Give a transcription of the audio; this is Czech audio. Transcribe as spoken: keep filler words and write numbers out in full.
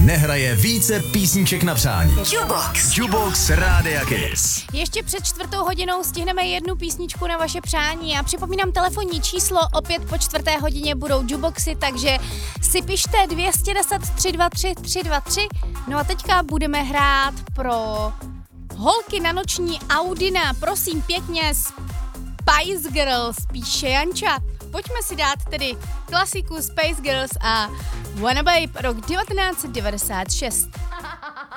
nehraje více písniček na přání. Jukebox. Jukebox Rádia Kiss. Ještě před čtvrtou hodinou stihneme jednu písničku na vaše přání a připomínám telefonní číslo, opět po čtvrté hodině budou jukeboxy, takže si pište dvě stě deset tři dva tři tři dva tři. No a teďka budeme hrát pro holky na noční Audina, prosím pěkně, Spice Girls, píše Janča. Pojďme si dát tedy klasiku Spice Girls a Wanna Babe, rok devatenáct set devadesát šest.